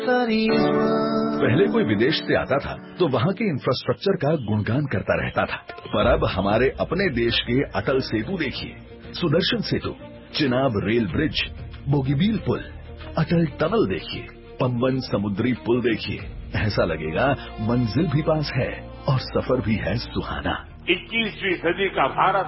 पहले कोई विदेश से आता था तो वहाँ के इंफ्रास्ट्रक्चर का गुणगान करता रहता था, पर अब हमारे अपने देश के अटल सेतु देखिए, सुदर्शन सेतु, चिनाब रेल ब्रिज, बोगीबील पुल, अटल टनल देखिए, पम्बन समुद्री पुल देखिए। ऐसा लगेगा मंजिल भी पास है और सफर भी है सुहाना। 21वीं सदी का भारत